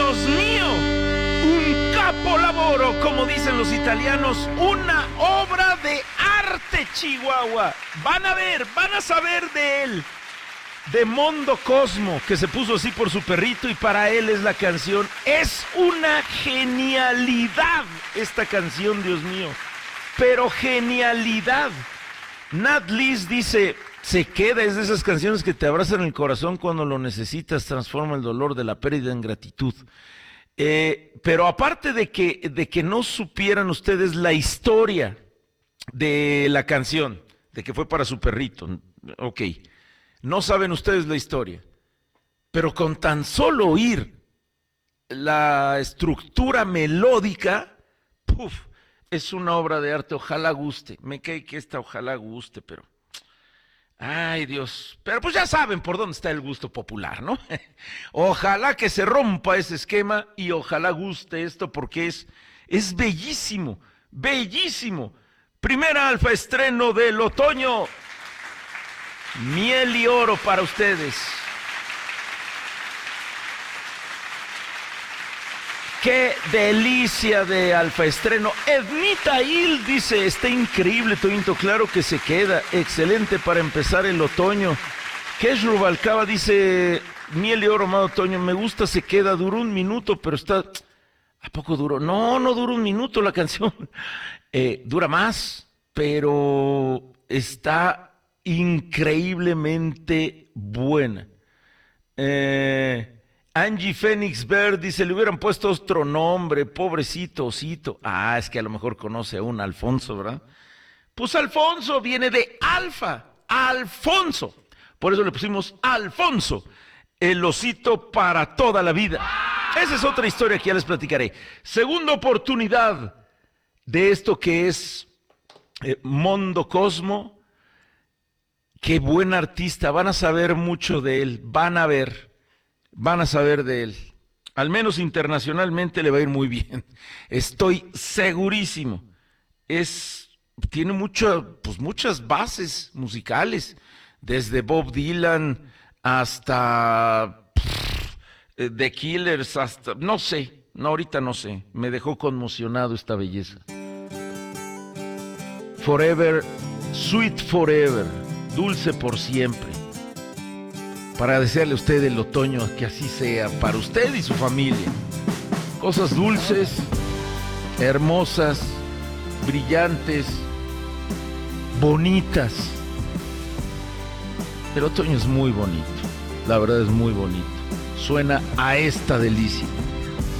Dios mío, un capolavoro, como dicen los italianos, una obra de arte, Chihuahua. Van a saber de él, de Mondo Cosmo, que se puso así por su perrito y para él es la canción. Es una genialidad esta canción, Dios mío, pero genialidad. Nat Liz dice, se queda, es de esas canciones que te abrazan el corazón cuando lo necesitas, transforma el dolor de la pérdida en gratitud. Pero aparte de que no supieran ustedes la historia de la canción, de que fue para su perrito, ok, no saben ustedes la historia, pero con tan solo oír la estructura melódica, ¡puf!, es una obra de arte. Ojalá guste, me cae que esta ojalá guste, pero ay Dios, pero pues ya saben por dónde está el gusto popular, ¿no? Ojalá que se rompa ese esquema y ojalá guste esto porque es bellísimo, bellísimo. Primera alfa estreno del otoño, Miel y Oro para ustedes. ¡Qué delicia de alfa estreno! Ednita Il dice, está increíble, Toñito, claro que se queda, excelente para empezar el otoño. Kesh Rubalcaba dice, Miel y Oro, amado Toño, me gusta, se queda, duró 1 minuto, pero está... ¿A poco duró? No duró 1 minuto la canción. Dura más, pero está increíblemente buena. Angie Phoenix Bird dice, le hubieran puesto otro nombre, pobrecito osito. Ah, es que a lo mejor conoce a un Alfonso, ¿verdad? Pues Alfonso viene de Alfa, Alfonso. Por eso le pusimos Alfonso, el osito para toda la vida. Esa es otra historia que ya les platicaré. Segunda oportunidad de esto que es Mondo Cosmo. Qué buen artista, van a saber mucho de él, van a saber de él. Al menos internacionalmente le va a ir muy bien. Estoy segurísimo. Tiene muchas bases musicales, desde Bob Dylan hasta The Killers, hasta no sé, ahorita no sé. Me dejó conmocionado esta belleza. Forever, Sweet Forever, dulce por siempre. Para desearle a usted el otoño, que así sea, para usted y su familia. Cosas dulces, hermosas, brillantes, bonitas. El otoño es muy bonito, la verdad es muy bonito. Suena a esta delicia.